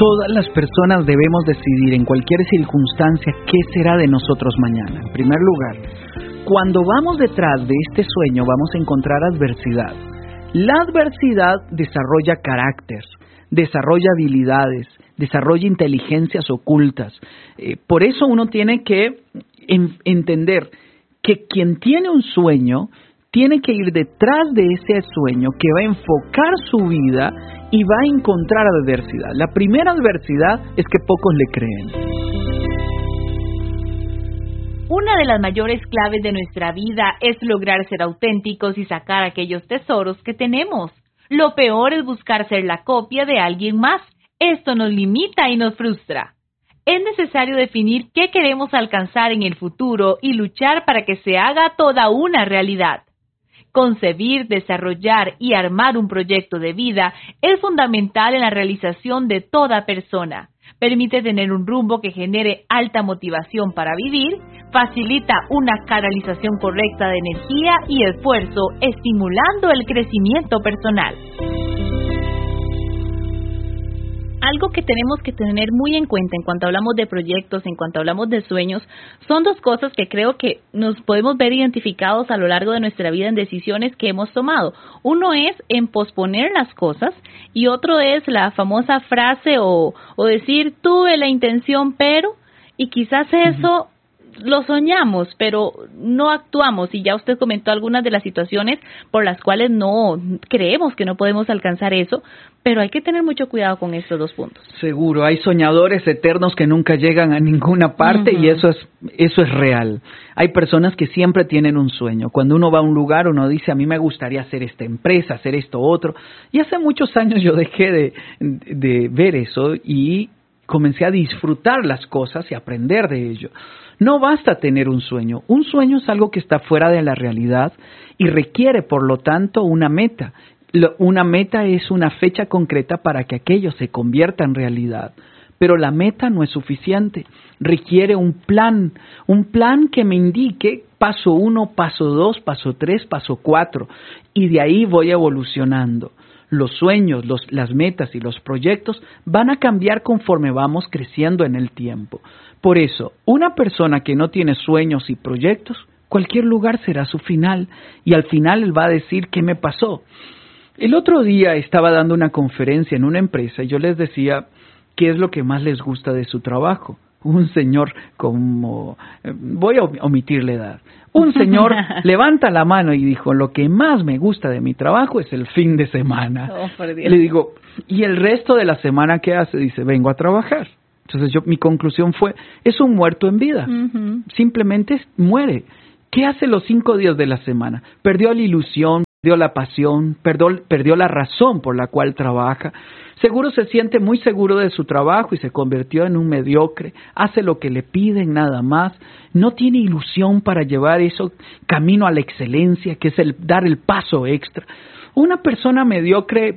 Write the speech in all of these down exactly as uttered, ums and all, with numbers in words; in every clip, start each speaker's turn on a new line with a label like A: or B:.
A: Todas las personas debemos decidir en cualquier circunstancia qué será de nosotros mañana. En primer lugar, cuando vamos detrás de este sueño vamos a encontrar adversidad. La adversidad desarrolla carácter, desarrolla habilidades, desarrolla inteligencias ocultas. Eh, por eso uno tiene que en, entender que quien tiene un sueño tiene que ir detrás de ese sueño que va a enfocar su vida y va a encontrar adversidad. La primera adversidad es que pocos le creen.
B: Una de las mayores claves de nuestra vida es lograr ser auténticos y sacar aquellos tesoros que tenemos. Lo peor es buscar ser la copia de alguien más. Esto nos limita y nos frustra. Es necesario definir qué queremos alcanzar en el futuro y luchar para que se haga toda una realidad. Concebir, desarrollar y armar un proyecto de vida es fundamental en la realización de toda persona. Permite tener un rumbo que genere alta motivación para vivir, facilita una canalización correcta de energía y esfuerzo, estimulando el crecimiento personal. Algo que tenemos que tener muy en cuenta en cuanto hablamos de proyectos, en cuanto hablamos de sueños, son dos cosas que creo que nos podemos ver identificados a lo largo de nuestra vida en decisiones que hemos tomado. Uno es en posponer las cosas y otro es la famosa frase o, o decir tuve la intención pero, y quizás eso lo soñamos, pero no actuamos, y ya usted comentó algunas de las situaciones por las cuales no creemos que no podemos alcanzar eso, pero hay que tener mucho cuidado con estos dos puntos.
A: Seguro, hay soñadores eternos que nunca llegan a ninguna parte, uh-huh. y eso es eso es real. Hay personas que siempre tienen un sueño. Cuando uno va a un lugar, uno dice, a mí me gustaría hacer esta empresa, hacer esto otro, y hace muchos años yo dejé de, de ver eso y comencé a disfrutar las cosas y aprender de ello. No basta tener un sueño. Un sueño es algo que está fuera de la realidad y requiere, por lo tanto, una meta. Una meta es una fecha concreta para que aquello se convierta en realidad. Pero la meta no es suficiente. Requiere un plan, un plan que me indique paso uno, paso dos, paso tres, paso cuatro. Y de ahí voy evolucionando. Los sueños, los, las metas y los proyectos van a cambiar conforme vamos creciendo en el tiempo. Por eso, una persona que no tiene sueños y proyectos, cualquier lugar será su final, y al final él va a decir ¿qué me pasó? El otro día estaba dando una conferencia en una empresa y yo les decía qué es lo que más les gusta de su trabajo. Un señor como, voy a omitir la edad, un señor levanta la mano y dijo, lo que más me gusta de mi trabajo es el fin de semana. Oh, por Dios. Le digo, ¿y el resto de la semana qué hace? Dice, vengo a trabajar. Entonces yo mi conclusión fue, es un muerto en vida, uh-huh. simplemente muere. ¿Qué hace los cinco días de la semana? Perdió la ilusión, perdió la pasión, perdió, perdió la razón por la cual trabaja. Seguro se siente muy seguro de su trabajo y se convirtió en un mediocre, hace lo que le piden nada más, no tiene ilusión para llevar eso camino a la excelencia, que es el dar el paso extra. Una persona mediocre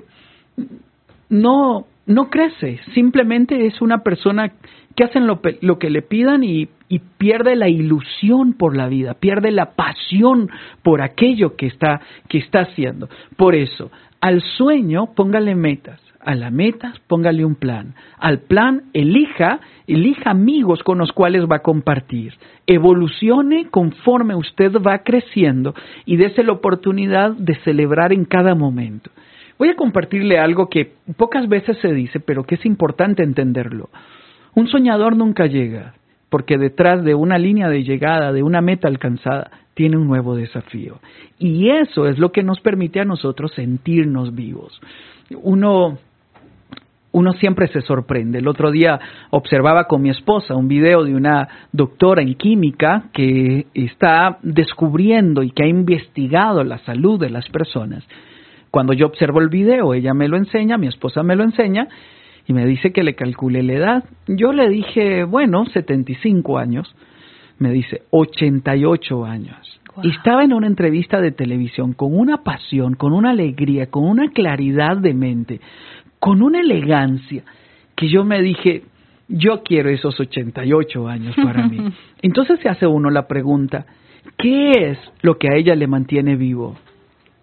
A: no, no crece, simplemente es una persona que hace lo, lo que le pidan y, y pierde la ilusión por la vida, pierde la pasión por aquello que está, que está haciendo. Por eso, al sueño póngale metas. A la meta, póngale un plan. Al plan, elija, elija amigos con los cuales va a compartir. Evolucione conforme usted va creciendo y dése la oportunidad de celebrar en cada momento. Voy a compartirle algo que pocas veces se dice, pero que es importante entenderlo. Un soñador nunca llega, porque detrás de una línea de llegada, de una meta alcanzada, tiene un nuevo desafío. Y eso es lo que nos permite a nosotros sentirnos vivos. Uno... Uno siempre se sorprende. El otro día observaba con mi esposa un video de una doctora en química que está descubriendo y que ha investigado la salud de las personas. Cuando yo observo el video, ella me lo enseña, mi esposa me lo enseña y me dice que le calcule la edad. Yo le dije, bueno, setenta y cinco años. Me dice, ochenta y ocho años. Wow. Y estaba en una entrevista de televisión con una pasión, con una alegría, con una claridad de mente, con una elegancia, que yo me dije, yo quiero esos ochenta y ocho años para mí. Entonces se hace uno la pregunta, ¿qué es lo que a ella le mantiene vivo?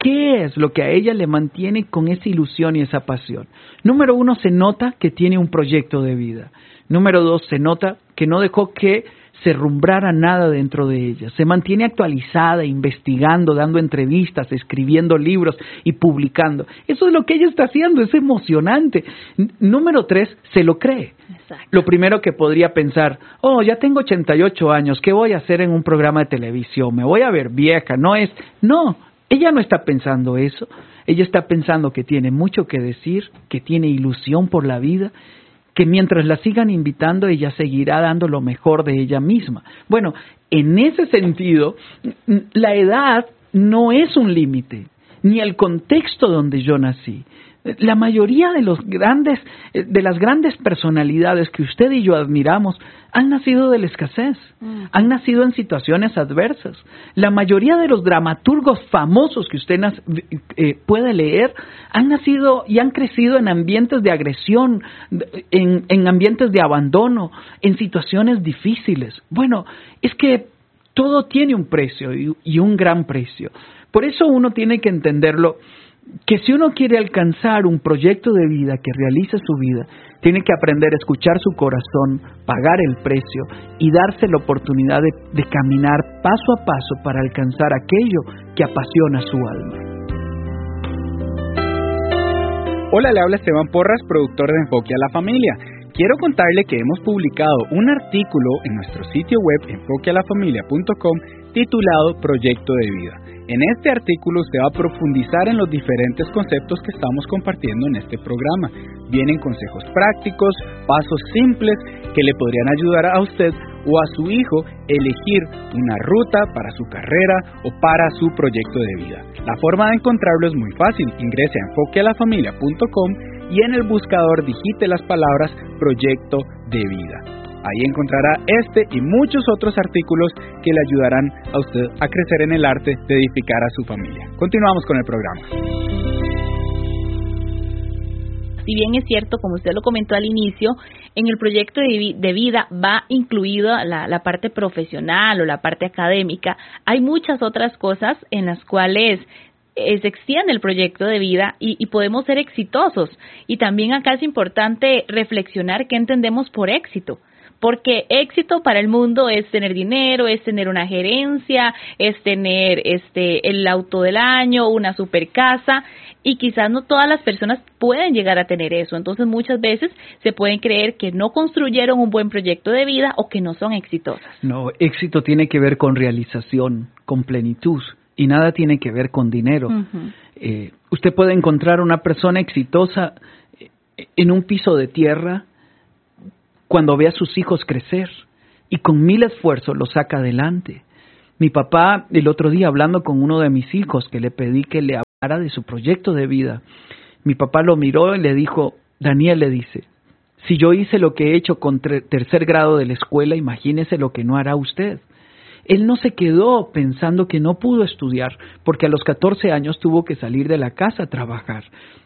A: ¿Qué es lo que a ella le mantiene con esa ilusión y esa pasión? Número uno, se nota que tiene un proyecto de vida. Número dos, se nota que no dejó que se rumbrara nada dentro de ella. Se mantiene actualizada, investigando, dando entrevistas, escribiendo libros y publicando. Eso es lo que ella está haciendo, es emocionante. N- número tres, se lo cree.
B: Exacto.
A: Lo primero que podría pensar, oh, ya tengo ochenta y ocho años, ¿qué voy a hacer en un programa de televisión? Me voy a ver vieja, no es... No, ella no está pensando eso. Ella está pensando que tiene mucho que decir, que tiene ilusión por la vida, que mientras la sigan invitando, ella seguirá dando lo mejor de ella misma. Bueno, en ese sentido, la edad no es un límite, ni el contexto donde yo nací. La mayoría de los grandes, de las grandes personalidades que usted y yo admiramos han nacido de la escasez, mm. han nacido en situaciones adversas. La mayoría de los dramaturgos famosos que usted nas, eh, puede leer han nacido y han crecido en ambientes de agresión, en, en ambientes de abandono, en situaciones difíciles. Bueno, es que todo tiene un precio y, y un gran precio. Por eso uno tiene que entenderlo, que si uno quiere alcanzar un proyecto de vida que realice su vida, tiene que aprender a escuchar su corazón, pagar el precio y darse la oportunidad de, de caminar paso a paso para alcanzar aquello que apasiona su alma.
C: Hola, le habla Esteban Porras, productor de Enfoque a la Familia. Quiero contarle que hemos publicado un artículo en nuestro sitio web enfoque a la familia punto com titulado Proyecto de Vida. En este artículo usted va a profundizar en los diferentes conceptos que estamos compartiendo en este programa. Vienen consejos prácticos, pasos simples que le podrían ayudar a usted o a su hijo elegir una ruta para su carrera o para su proyecto de vida. La forma de encontrarlo es muy fácil. Ingrese a enfoque a la familia punto com y en el buscador digite las palabras Proyecto de Vida. Ahí encontrará este y muchos otros artículos que le ayudarán a usted a crecer en el arte de edificar a su familia. Continuamos con el programa.
B: Si bien es cierto, como usted lo comentó al inicio, en el proyecto de, vi- de vida va incluida la, la parte profesional o la parte académica. Hay muchas otras cosas en las cuales eh, se extiende el proyecto de vida y, y podemos ser exitosos. Y también acá es importante reflexionar qué entendemos por éxito. Porque éxito para el mundo es tener dinero, es tener una gerencia, es tener este el auto del año, una super casa, y quizás no todas las personas pueden llegar a tener eso. Entonces muchas veces se pueden creer que no construyeron un buen proyecto de vida o que no son exitosas.
A: No, éxito tiene que ver con realización, con plenitud, y nada tiene que ver con dinero. Uh-huh. Eh, usted puede encontrar una persona exitosa en un piso de tierra, cuando ve a sus hijos crecer y con mil esfuerzos los saca adelante. Mi papá, el otro día hablando con uno de mis hijos, que le pedí que le hablara de su proyecto de vida, mi papá lo miró y le dijo, Daniel, le dice, si yo hice lo que he hecho con tre- tercer grado de la escuela, imagínese lo que no hará usted. Él no se quedó pensando que no pudo estudiar, porque a los catorce años tuvo que salir de la casa a trabajar.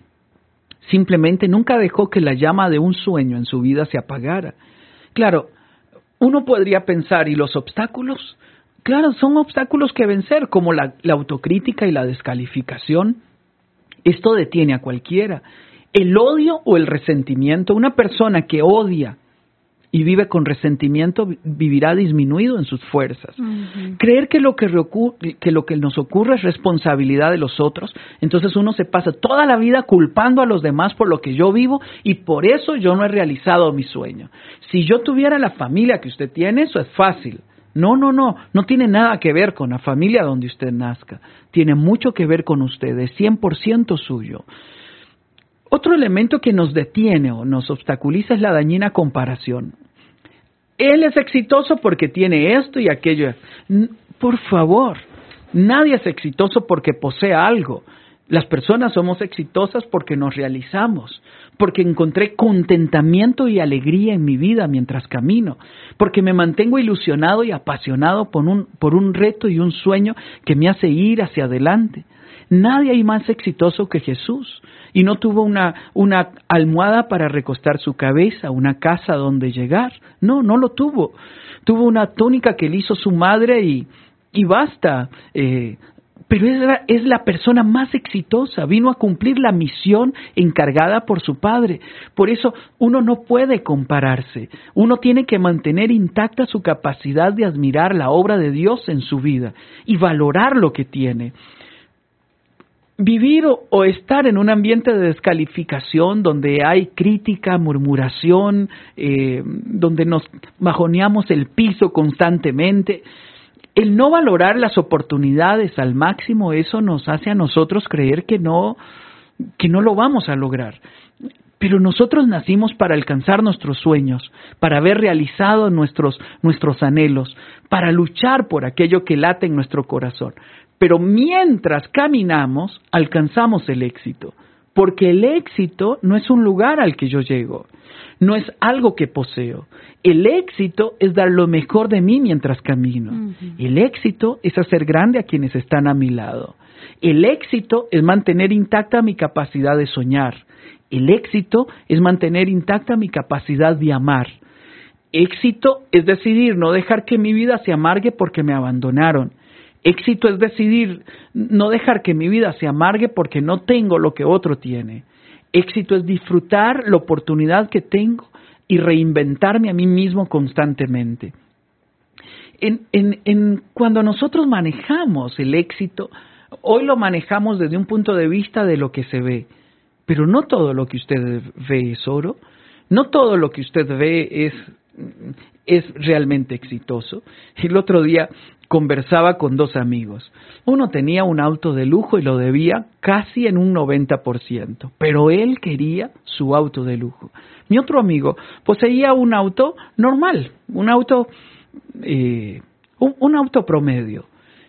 A: Simplemente nunca dejó que la llama de un sueño en su vida se apagara. Claro, uno podría pensar, ¿y los obstáculos? Claro, son obstáculos que vencer, como la, la autocrítica y la descalificación. Esto detiene a cualquiera. El odio o el resentimiento, una persona que odia y vive con resentimiento vivirá disminuido en sus fuerzas. Uh-huh. Creer que lo que, recu- que lo que nos ocurre es responsabilidad de los otros, entonces uno se pasa toda la vida culpando a los demás por lo que yo vivo y por eso yo no he realizado mi sueño. Si yo tuviera la familia que usted tiene, eso es fácil. No, no, no, no tiene nada que ver con la familia donde usted nazca. Tiene mucho que ver con usted, es cien por ciento suyo. Otro elemento que nos detiene o nos obstaculiza es la dañina comparación. Él es exitoso porque tiene esto y aquello. Por favor, nadie es exitoso porque posee algo. Las personas somos exitosas porque nos realizamos, porque encontré contentamiento y alegría en mi vida mientras camino, porque me mantengo ilusionado y apasionado por un, por un reto y un sueño que me hace ir hacia adelante. Nadie hay más exitoso que Jesús y no tuvo una, una almohada para recostar su cabeza, una casa donde llegar. No, no lo tuvo. Tuvo una túnica que le hizo su madre y, y basta. Eh, pero es la, es la persona más exitosa, vino a cumplir la misión encargada por su padre. Por eso uno no puede compararse, uno tiene que mantener intacta su capacidad de admirar la obra de Dios en su vida y valorar lo que tiene. Vivir o, o estar en un ambiente de descalificación donde hay crítica, murmuración, eh, donde nos bajoneamos el piso constantemente, el no valorar las oportunidades al máximo, eso nos hace a nosotros creer que no, que no lo vamos a lograr. Pero nosotros nacimos para alcanzar nuestros sueños, para ver realizados nuestros, nuestros anhelos, para luchar por aquello que late en nuestro corazón. Pero mientras caminamos, alcanzamos el éxito, porque el éxito no es un lugar al que yo llego, no es algo que poseo. El éxito es dar lo mejor de mí mientras camino. Uh-huh. El éxito es hacer grande a quienes están a mi lado. El éxito es mantener intacta mi capacidad de soñar. El éxito es mantener intacta mi capacidad de amar. Éxito es decidir no dejar que mi vida se amargue porque me abandonaron. Éxito es decidir no dejar que mi vida se amargue porque no tengo lo que otro tiene. Éxito es disfrutar la oportunidad que tengo y reinventarme a mí mismo constantemente. En, en, en, cuando nosotros manejamos el éxito, hoy lo manejamos desde un punto de vista de lo que se ve, pero no todo lo que usted ve es oro, no todo lo que usted ve es, es realmente exitoso. El otro día conversaba con dos amigos. Uno tenía un auto de lujo y lo debía casi en un noventa por ciento, pero él quería su auto de lujo. Mi otro amigo poseía un auto normal, un auto, eh, un, un auto promedio.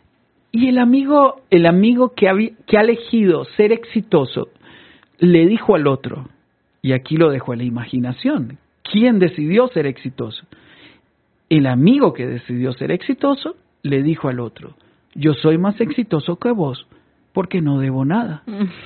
A: Y el amigo, el amigo que, había, que ha elegido ser exitoso le dijo al otro, y aquí lo dejo a la imaginación, ¿quién decidió ser exitoso? El amigo que decidió ser exitoso le dijo al otro, yo soy más exitoso que vos porque no debo nada.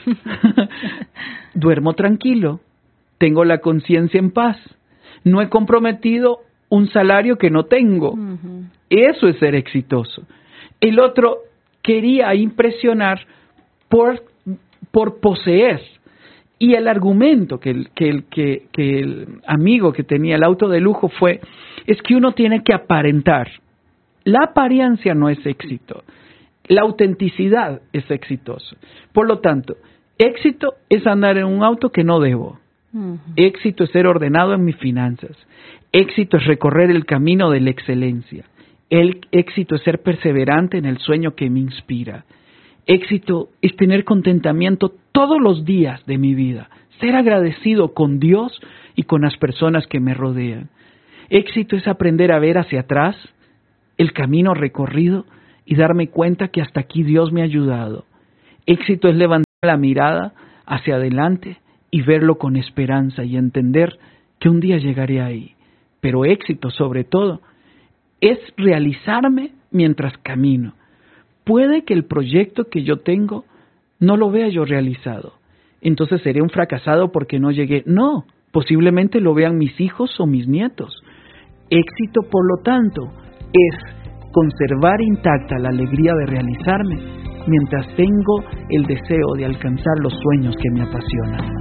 A: Duermo tranquilo, tengo la conciencia en paz, no he comprometido un salario que no tengo. Uh-huh. Eso es ser exitoso. El otro quería impresionar por, por poseer. Y el argumento que el, que, el, que, que el amigo que tenía el auto de lujo fue, es que uno tiene que aparentar. La apariencia no es éxito, la autenticidad es exitoso. Por lo tanto, éxito es andar en un auto que no debo. Uh-huh. Éxito es ser ordenado en mis finanzas. Éxito es recorrer el camino de la excelencia. El éxito es ser perseverante en el sueño que me inspira. Éxito es tener contentamiento todos los días de mi vida, ser agradecido con Dios y con las personas que me rodean. Éxito es aprender a ver hacia atrás el camino recorrido y darme cuenta que hasta aquí Dios me ha ayudado. Éxito es levantar la mirada hacia adelante y verlo con esperanza y entender que un día llegaré ahí. Pero éxito, sobre todo, es realizarme mientras camino. Puede que el proyecto que yo tengo no lo vea yo realizado. Entonces seré un fracasado porque no llegué. No, posiblemente lo vean mis hijos o mis nietos. Éxito, por lo tanto, es conservar intacta la alegría de realizarme mientras tengo el deseo de alcanzar los sueños que me apasionan.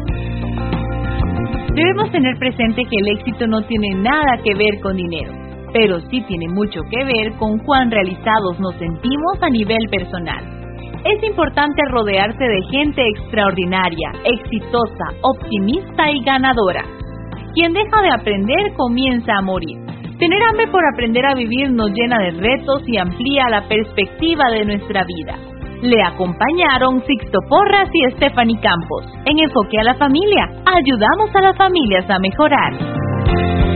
B: Debemos tener presente que el éxito no tiene nada que ver con dinero, pero sí tiene mucho que ver con cuán realizados nos sentimos a nivel personal. Es importante rodearse de gente extraordinaria, exitosa, optimista y ganadora. Quien deja de aprender comienza a morir. Tener hambre por aprender a vivir nos llena de retos y amplía la perspectiva de nuestra vida. Le acompañaron Sixto Porras y Stephanie Campos. En Enfoque a la Familia, ayudamos a las familias a mejorar.